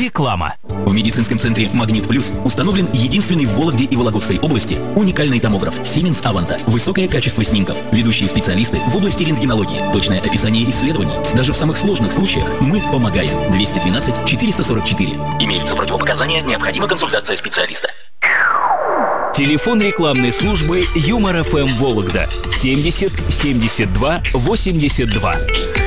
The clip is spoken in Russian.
Реклама. В медицинском центре «Магнит Плюс» установлен единственный в Вологде и Вологодской области уникальный томограф Siemens Avanta. Высокое качество снимков, ведущие специалисты в области рентгенологии, точное описание исследований. Даже в самых сложных случаях мы помогаем. 212 444. Имеются противопоказания, необходима консультация специалиста. Телефон рекламной службы Юмор ФМ Вологда 70 72 82.